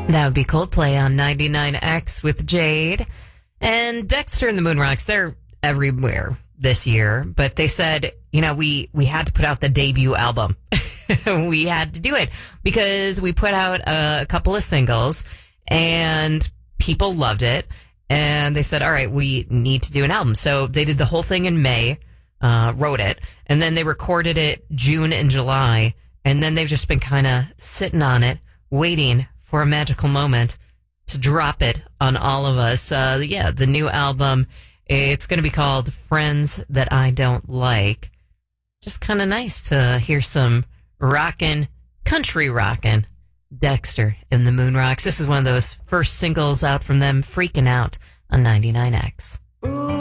That would be Coldplay on 99X with Jade. And Dexter and the Moonrocks, they're everywhere this year. But they said, we had to put out the debut album. We had to do it because we put out a couple of singles and people loved it. And they said, all right, we need to do an album. So they did the whole thing in May, wrote it, and then they recorded it June and July. And then they've just been kind of sitting on it, waiting for a magical moment to drop it on all of us. The new album, it's going to be called Friends That I Don't Like. Just kind of nice to hear some country rockin' Dexter and the Moonrocks. This is one of those first singles out from them, Freaking Out on 99X.